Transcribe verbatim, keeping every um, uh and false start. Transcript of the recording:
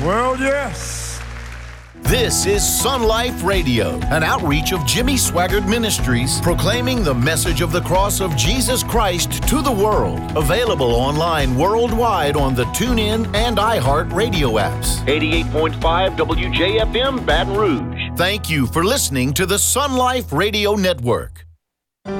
Well, yes. This is Sun Life Radio, an outreach of Jimmy Swaggart Ministries, proclaiming the message of the cross of Jesus Christ to the world. Available online worldwide on the TuneIn and iHeart radio apps. eighty-eight point five W J F M, Baton Rouge. Thank you for listening to the Sun Life Radio Network.